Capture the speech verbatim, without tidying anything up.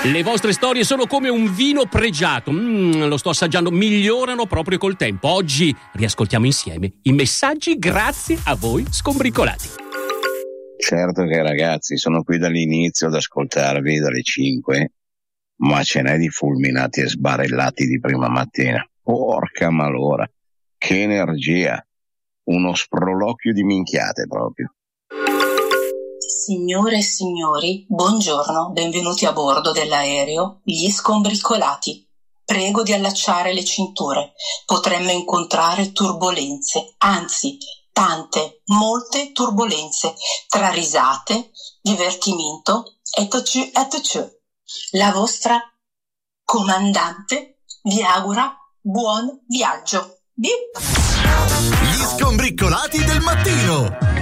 Le vostre storie sono come un vino pregiato, mm, lo sto assaggiando, migliorano proprio col tempo. Oggi riascoltiamo insieme i messaggi grazie a voi scombricolati. Certo che ragazzi, sono qui dall'inizio ad ascoltarvi dalle cinque, ma ce n'è di fulminati e sbarellati di prima mattina. Porca malora, che energia, uno sproloquio di minchiate proprio. Signore e signori, buongiorno, benvenuti a bordo dell'aereo Gli Scombricolati. Prego di allacciare le cinture, potremmo incontrare turbolenze, anzi tante, molte turbolenze, tra risate, divertimento et tu et tu. La vostra comandante vi augura buon viaggio. Bip. Gli Scombricolati del mattino.